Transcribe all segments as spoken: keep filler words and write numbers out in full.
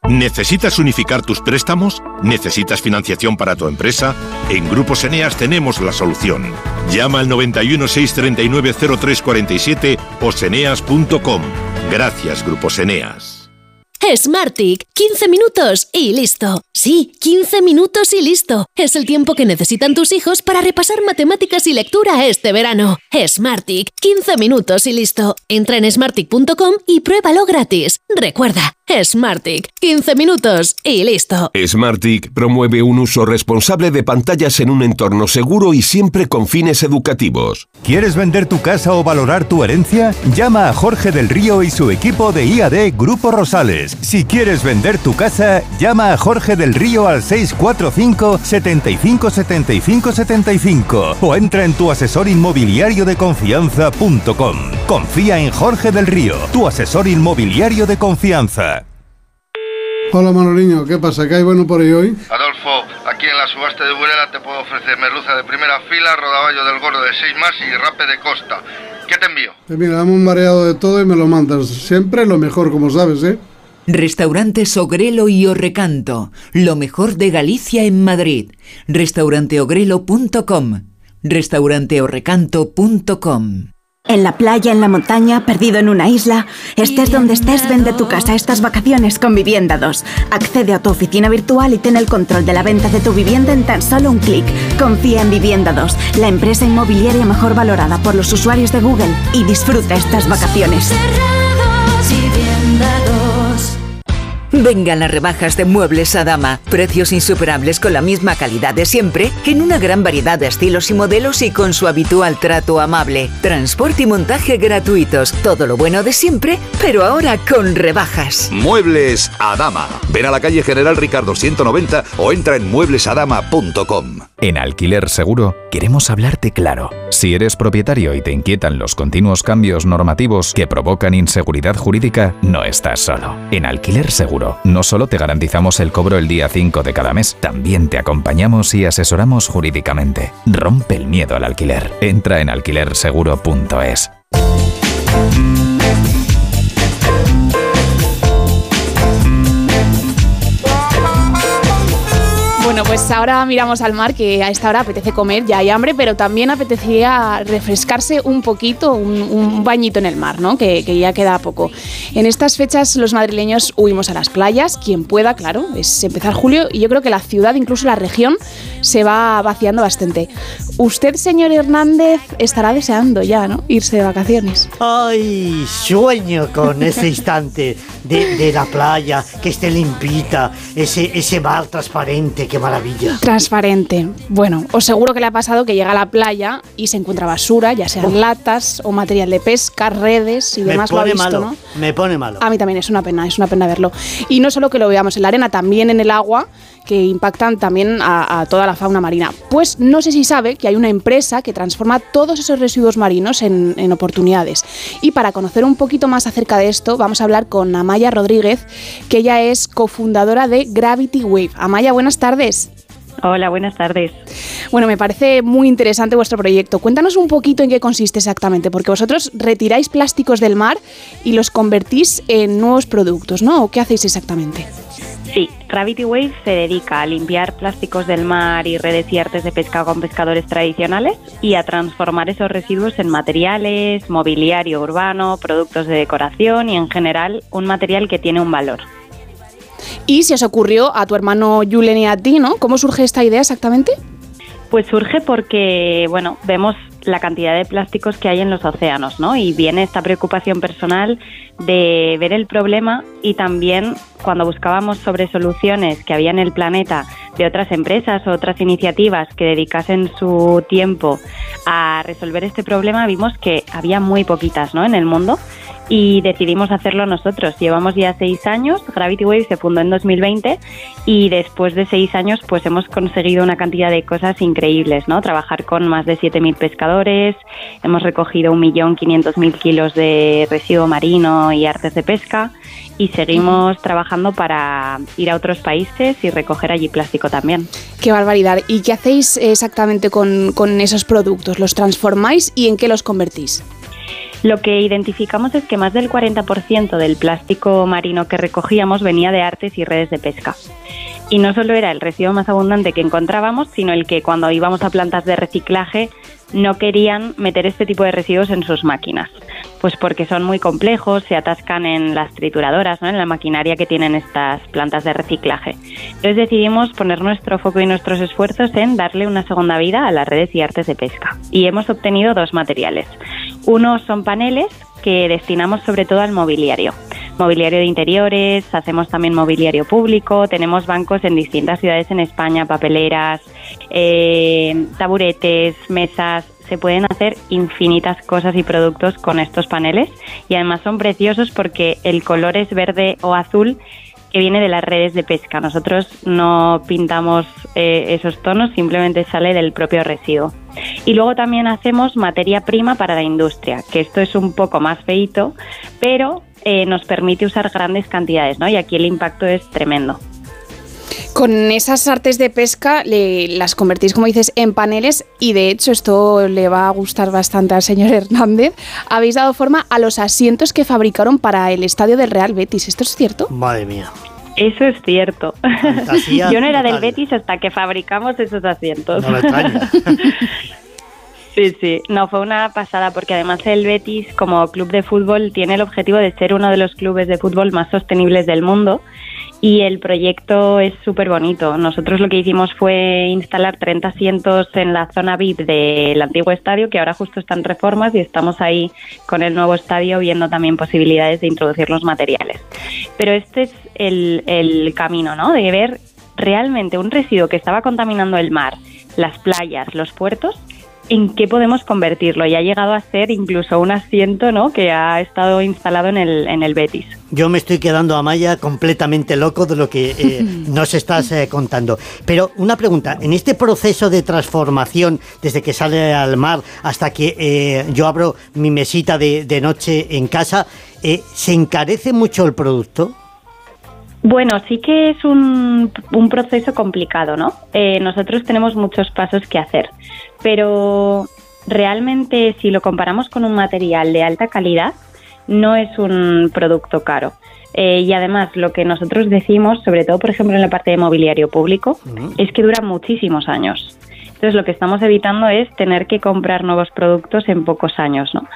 ¿Necesitas unificar tus préstamos? ¿Necesitas financiación para tu empresa? En Grupos Eneas tenemos la solución. Llama al noventa y uno, seiscientos treinta y nueve, cero tres cuarenta y siete o seneas punto com. Gracias, Grupos Eneas. Smartick, quince minutos y listo. Sí, quince minutos y listo. Es el tiempo que necesitan tus hijos para repasar matemáticas y lectura este verano. Smartick, quince minutos y listo. Entra en smartick punto com y pruébalo gratis. Recuerda, Smartick, quince minutos y listo. Smartick promueve un uso responsable de pantallas en un entorno seguro y siempre con fines educativos. ¿Quieres vender tu casa o valorar tu herencia? Llama a Jorge del Río y su equipo de I A D Grupo Rosales. Si quieres vender tu casa, llama a Jorge del Río al seis cuatro cinco, setenta y cinco, setenta y cinco, setenta y cinco o entra en tu asesor inmobiliario de confianza punto com. Confía en Jorge del Río, tu asesor inmobiliario de confianza. Hola Manoliño, ¿qué pasa? ¿Qué hay bueno por ahí hoy? Adolfo, aquí en la subasta de Burela te puedo ofrecer merluza de primera fila, rodaballo del gordo de seis más y rape de costa. ¿Qué te envío? Pues mira, dame un mareado de todo y me lo mandas. Siempre lo mejor, como sabes, ¿eh? Restaurantes Ogrelo y Orrecanto, lo mejor de Galicia en Madrid. restaurante ogrelo punto com, restaurante orrecanto punto com. En la playa, en la montaña, perdido en una isla, estés donde estés, vende tu casa estas vacaciones con Vivienda dos. Accede a tu oficina virtual y ten el control de la venta de tu vivienda en tan solo un clic. Confía en Vivienda dos, la empresa inmobiliaria mejor valorada por los usuarios de Google, y disfruta estas vacaciones. Vengan las rebajas de Muebles Adama. Precios insuperables con la misma calidad de siempre, en una gran variedad de estilos y modelos y con su habitual trato amable. Transporte y montaje gratuitos. Todo lo bueno de siempre, pero ahora con rebajas. Muebles Adama. Ven a la calle General Ricardo ciento noventa o entra en muebles adama punto com. En Alquiler Seguro queremos hablarte claro. Si eres propietario y te inquietan los continuos cambios normativos que provocan inseguridad jurídica, no estás solo. En Alquiler Seguro no solo te garantizamos el cobro el día cinco de cada mes, también te acompañamos y asesoramos jurídicamente. Rompe el miedo al alquiler. Entra en alquiler seguro punto es. Bueno, pues ahora miramos al mar, que a esta hora apetece comer, ya hay hambre, pero también apetecía refrescarse un poquito, un, un bañito en el mar, ¿no? Que, que ya queda poco. En estas fechas los madrileños huimos a las playas, quien pueda, claro, es empezar julio, y yo creo que la ciudad, incluso la región, se va vaciando bastante. Usted, señor Hernández, estará deseando ya, ¿no?, irse de vacaciones. Ay, sueño con ese instante de, de la playa, que esté limpita, ese, ese mar transparente. ¡Qué maravilla! Transparente. Bueno, os seguro que le ha pasado que llega a la playa y se encuentra basura, ya sean latas o material de pesca, redes y demás. Me pone lo ha visto, malo, ¿no? me pone malo. A mí también es una pena, es una pena verlo. Y no solo que lo veamos en la arena, también en el agua, que impactan también a, a toda la fauna marina. Pues no sé si sabe que hay una empresa que transforma todos esos residuos marinos en, en oportunidades. Y para conocer un poquito más acerca de esto, vamos a hablar con Amaya Rodríguez, que ella es cofundadora de Gravity Wave. Amaya, buenas tardes. Hola, buenas tardes. Bueno, me parece muy interesante vuestro proyecto. Cuéntanos un poquito en qué consiste exactamente, porque vosotros retiráis plásticos del mar y los convertís en nuevos productos, ¿no? ¿O qué hacéis exactamente? Sí, Gravity Wave se dedica a limpiar plásticos del mar y redes y artes de pesca con pescadores tradicionales y a transformar esos residuos en materiales, mobiliario urbano, productos de decoración y en general un material que tiene un valor. Y se os ocurrió a tu hermano Julen y a ti, ¿no? ¿Cómo surge esta idea exactamente? Pues surge porque, bueno, vemos la cantidad de plásticos que hay en los océanos, ¿no? Y viene esta preocupación personal de ver el problema, y también cuando buscábamos sobre soluciones que había en el planeta de otras empresas o otras iniciativas que dedicasen su tiempo a resolver este problema, vimos que había muy poquitas, ¿no?, en el mundo. Y decidimos hacerlo nosotros. Llevamos ya seis años, Gravity Wave se fundó en dos mil veinte y después de seis años pues hemos conseguido una cantidad de cosas increíbles, ¿no? Trabajar con más de siete mil pescadores, hemos recogido un millón quinientos mil kilos de residuo marino y artes de pesca, y seguimos trabajando para ir a otros países y recoger allí plástico también. ¡Qué barbaridad! ¿Y qué hacéis exactamente con, con esos productos? ¿Los transformáis y en qué los convertís? Lo que identificamos es que más del cuarenta por ciento del plástico marino que recogíamos venía de artes y redes de pesca. Y no solo era el residuo más abundante que encontrábamos, sino el que cuando íbamos a plantas de reciclaje no querían meter este tipo de residuos en sus máquinas. Pues porque son muy complejos, se atascan en las trituradoras, ¿no?, en la maquinaria que tienen estas plantas de reciclaje. Entonces decidimos poner nuestro foco y nuestros esfuerzos en darle una segunda vida a las redes y artes de pesca. Y hemos obtenido dos materiales. Uno son paneles que destinamos sobre todo al mobiliario. Mobiliario de interiores, hacemos también mobiliario público, tenemos bancos en distintas ciudades en España, papeleras, eh, taburetes, mesas. Se pueden hacer infinitas cosas y productos con estos paneles y además son preciosos porque el color es verde o azul que viene de las redes de pesca. Nosotros no pintamos eh, esos tonos, simplemente sale del propio residuo. Y luego también hacemos materia prima para la industria, que esto es un poco más feíto, pero eh, nos permite usar grandes cantidades, ¿no? Y aquí el impacto es tremendo. Con esas artes de pesca le, las convertís, como dices, en paneles y de hecho esto le va a gustar bastante al señor Hernández. Habéis dado forma a los asientos que fabricaron para el estadio del Real Betis. ¿Esto es cierto? Madre mía. Eso es cierto. Fantasía Yo no era total. del Betis hasta que fabricamos esos asientos. No me extraña. Sí, sí, no, fue una pasada porque además el Betis como club de fútbol tiene el objetivo de ser uno de los clubes de fútbol más sostenibles del mundo y el proyecto es súper bonito. Nosotros lo que hicimos fue instalar treinta asientos en la zona V I P del antiguo estadio, que ahora justo está en reformas y estamos ahí con el nuevo estadio viendo también posibilidades de introducir los materiales. Pero este es el, el camino, ¿no?, de ver realmente un residuo que estaba contaminando el mar, las playas, los puertos, en qué podemos convertirlo. Y ha llegado a ser incluso un asiento, ¿no?, que ha estado instalado en el, en el Betis. Yo me estoy quedando, Amaya, completamente loco de lo que eh, nos estás eh, contando. Pero una pregunta, en este proceso de transformación, desde que sale al mar hasta que eh, yo abro mi mesita de, de noche en casa, eh, ¿se encarece mucho el producto? Bueno, sí que es un, un proceso complicado, ¿no? Eh, nosotros tenemos muchos pasos que hacer, pero realmente si lo comparamos con un material de alta calidad, no es un producto caro. Eh, y además lo que nosotros decimos, sobre todo por ejemplo en la parte de mobiliario público, uh-huh. es que dura muchísimos años. Entonces lo que estamos evitando es tener que comprar nuevos productos en pocos años, ¿no?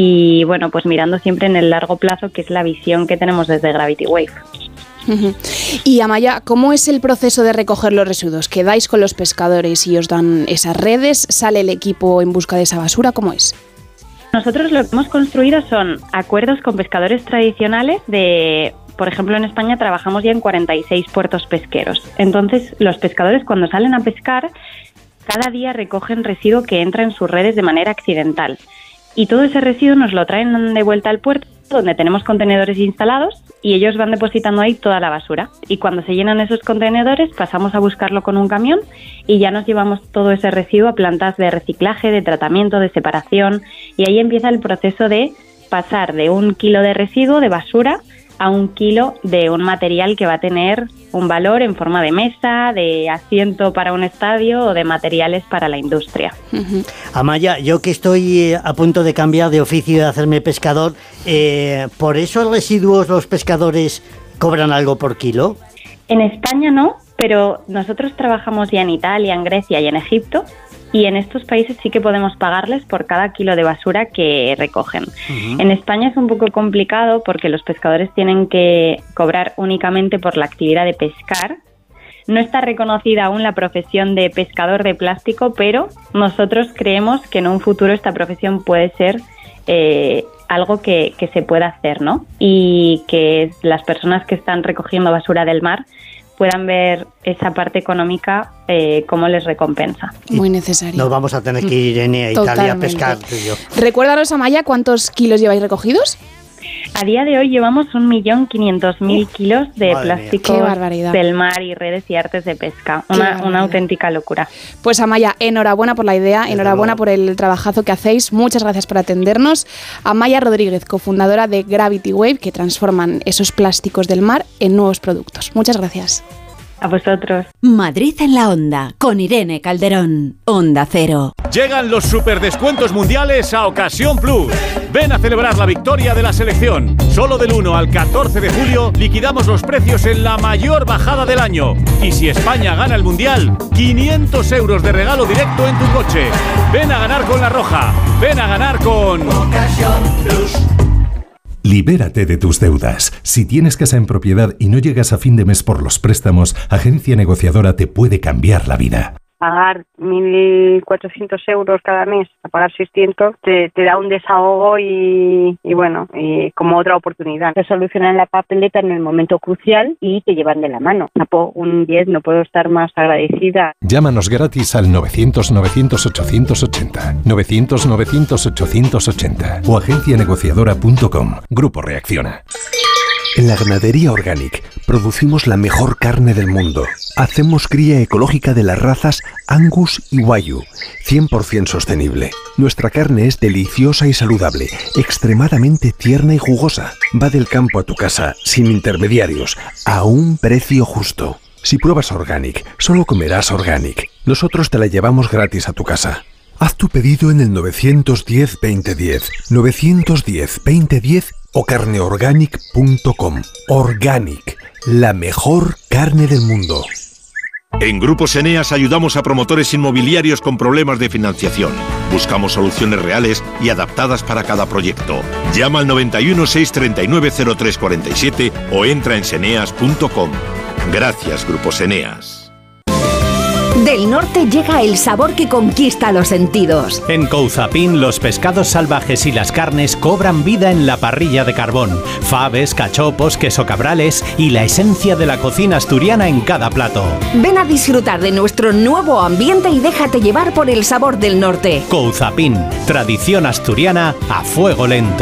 Y bueno, pues mirando siempre en el largo plazo, que es la visión que tenemos desde Gravity Wave. Uh-huh. Y Amaya, ¿cómo es el proceso de recoger los residuos? ¿Quedáis con los pescadores y os dan esas redes? ¿Sale el equipo en busca de esa basura? ¿Cómo es? Nosotros lo que hemos construido son acuerdos con pescadores tradicionales de... Por ejemplo, en España trabajamos ya en cuarenta y seis puertos pesqueros. Entonces, los pescadores cuando salen a pescar, cada día recogen residuo que entra en sus redes de manera accidental. Y todo ese residuo nos lo traen de vuelta al puerto, donde tenemos contenedores instalados y ellos van depositando ahí toda la basura. Y cuando se llenan esos contenedores, pasamos a buscarlo con un camión y ya nos llevamos todo ese residuo a plantas de reciclaje, de tratamiento, de separación. Y ahí empieza el proceso de pasar de un kilo de residuo, de basura, a un kilo de un material que va a tener un valor en forma de mesa, de asiento para un estadio o de materiales para la industria. Uh-huh. Amaya, yo que estoy eh, a punto de cambiar de oficio y de hacerme pescador, eh, ¿por esos residuos los pescadores cobran algo por kilo? En España no, pero nosotros trabajamos ya en Italia, en Grecia y en Egipto. Y en estos países sí que podemos pagarles por cada kilo de basura que recogen. Uh-huh. En España es un poco complicado porque los pescadores tienen que cobrar únicamente por la actividad de pescar. No está reconocida aún la profesión de pescador de plástico, pero nosotros creemos que en un futuro esta profesión puede ser eh, algo que, que se pueda hacer, ¿no? Y que las personas que están recogiendo basura del mar puedan ver esa parte económica eh, cómo les recompensa. Muy necesario. Nos vamos a tener que ir en a Italia Totalmente. a pescar, tú y yo. Recuérdanos, Amaya, ¿cuántos kilos lleváis recogidos? A día de hoy llevamos un millón quinientos mil kilos de plástico del mar y redes y artes de pesca. Una, una auténtica locura. Pues Amaya, enhorabuena por la idea, Desde enhorabuena luego. por el trabajazo que hacéis. Muchas gracias por atendernos. Amaya Rodríguez, cofundadora de Gravity Wave, que transforman esos plásticos del mar en nuevos productos. Muchas gracias. A vosotros. Madrid en la Onda, con Irene Calderón. Onda Cero. Llegan los superdescuentos mundiales a Ocasión Plus. Ven a celebrar la victoria de la selección. Solo del uno al catorce de julio liquidamos los precios en la mayor bajada del año. Y si España gana el mundial, quinientos euros de regalo directo en tu coche. Ven a ganar con La Roja. Ven a ganar con Ocasión Plus. Libérate de tus deudas. Si tienes casa en propiedad y no llegas a fin de mes por los préstamos, Agencia Negociadora te puede cambiar la vida. Pagar mil cuatrocientos euros cada mes, a pagar seiscientos, te, te da un desahogo y, y bueno, y como otra oportunidad. Te solucionan la papeleta en el momento crucial y te llevan de la mano. Sapo, un diez, no puedo estar más agradecida. Llámanos gratis al novecientos novecientos ochocientos ochenta, novecientos novecientos ochocientos ochenta o agencia negociadora punto com. Grupo Reacciona. En la Ganadería Organic producimos la mejor carne del mundo. Hacemos cría ecológica de las razas Angus y Wagyu, cien por ciento sostenible. Nuestra carne es deliciosa y saludable, extremadamente tierna y jugosa. Va del campo a tu casa, sin intermediarios, a un precio justo. Si pruebas Organic, solo comerás Organic. Nosotros te la llevamos gratis a tu casa. Haz tu pedido en el novecientos diez veinte diez, novecientos diez veinte diez o carneorganic punto com. Organic, la mejor carne del mundo. En Grupos Eneas ayudamos a promotores inmobiliarios con problemas de financiación. Buscamos soluciones reales y adaptadas para cada proyecto. Llama al noventa y uno, seiscientos treinta y nueve, cero tres cuarenta y siete o entra en seneas punto com. Gracias, Grupos Eneas. Del norte llega el sabor que conquista los sentidos. En Couzapin, los pescados salvajes y las carnes cobran vida en la parrilla de carbón. Faves, cachopos, queso cabrales y la esencia de la cocina asturiana en cada plato. Ven a disfrutar de nuestro nuevo ambiente y déjate llevar por el sabor del norte. Couzapin, tradición asturiana a fuego lento.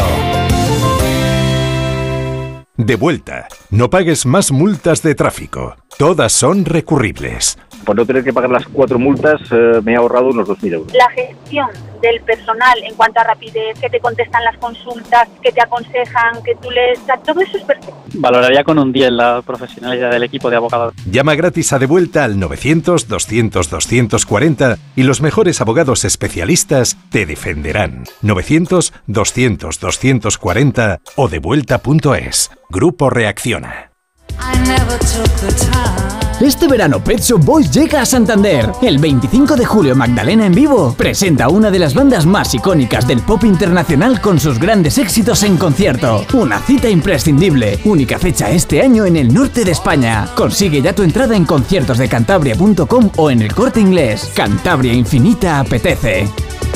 De vuelta. No pagues más multas de tráfico. Todas son recurribles. Por no tener que pagar las cuatro multas, eh, me he ahorrado unos dos mil euros. La gestión del personal en cuanto a rapidez, que te contestan las consultas, que te aconsejan, que tú les... Todo eso es perfecto. Valoraría con un diez la profesionalidad del equipo de abogados. Llama gratis a De Vuelta al novecientos, doscientos, doscientos cuarenta y los mejores abogados especialistas te defenderán. novecientos, doscientos, doscientos cuarenta o devuelta punto es. Grupo Reacciona. Este verano Pet Shop Boys llega a Santander. El veinticinco de julio Magdalena en vivo presenta una de las bandas más icónicas del pop internacional con sus grandes éxitos en concierto. Una cita imprescindible, única fecha este año en el norte de España. Consigue ya tu entrada en conciertos de cantabria punto com o en el Corte Inglés. Cantabria Infinita apetece.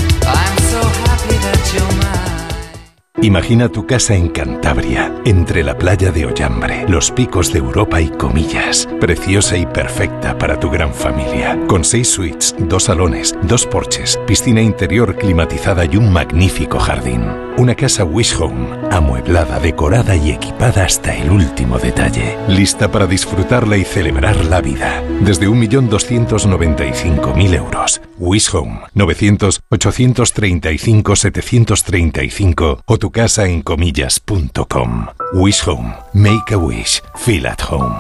Imagina tu casa en Cantabria, entre la playa de Ollambre, los picos de Europa y Comillas. Preciosa y perfecta para tu gran familia. Con seis suites, dos salones, dos porches, piscina interior climatizada y un magnífico jardín. Una casa Wish Home, amueblada, decorada y equipada hasta el último detalle. Lista para disfrutarla y celebrar la vida. Desde un millón doscientos noventa y cinco mil euros. Wish Home, novecientos, ochocientos treinta y cinco, setecientos treinta y cinco o tu casa en comillas punto com. Wish Home. Make a wish. Feel at home.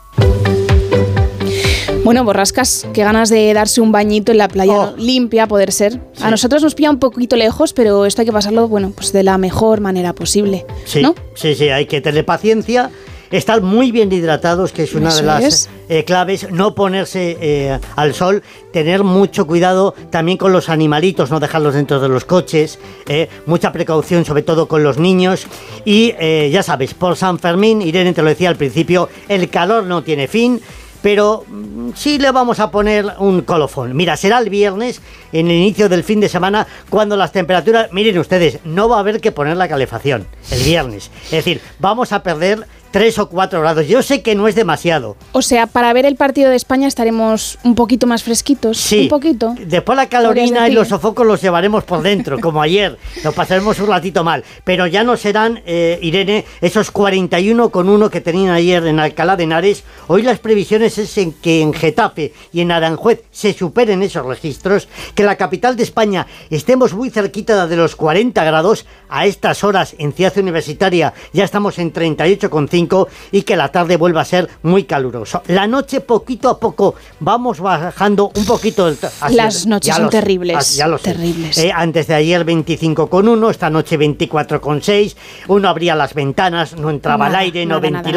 Bueno, Borrascas, qué ganas de darse un bañito en la playa, oh. limpia, poder ser. Sí. A nosotros nos pilla un poquito lejos, pero esto hay que pasarlo, bueno, pues de la mejor manera posible, sí, ¿no? Sí, sí, hay que tener paciencia, estar muy bien hidratados, que es una Eso de las es. eh, claves, no ponerse eh, al sol, tener mucho cuidado también con los animalitos, no dejarlos dentro de los coches, eh, mucha precaución sobre todo con los niños y eh, ya sabes, por San Fermín, Irene te lo decía al principio, el calor no tiene fin. Pero sí le vamos a poner un colofón. Mira, será el viernes, en el inicio del fin de semana, cuando las temperaturas... Miren ustedes, no va a haber que poner la calefacción el viernes. Es decir, vamos a perder tres o cuatro grados. Yo sé que no es demasiado. O sea, para ver el partido de España estaremos un poquito más fresquitos. Sí. Un poquito. Después la calorina y los sofocos los llevaremos por dentro, como ayer. Nos pasaremos un ratito mal. Pero ya no serán, eh, Irene, esos cuarenta y uno coma uno que tenían ayer en Alcalá de Henares. Hoy las previsiones es en que en Getafe y en Aranjuez se superen esos registros, que la capital de España estemos muy cerquita de los cuarenta grados. A estas horas en Ciudad Universitaria ya estamos en treinta y ocho coma cinco. veinticinco y que la tarde vuelva a ser muy caluroso. La noche poquito a poco vamos bajando un poquito. El, así, Las noches son terribles. Así, ya lo sé. Terribles. Eh, antes de ayer veinticinco coma uno, esta noche veinticuatro coma seis. Uno abría las ventanas, no entraba nada, el aire, no nada, ventilaba.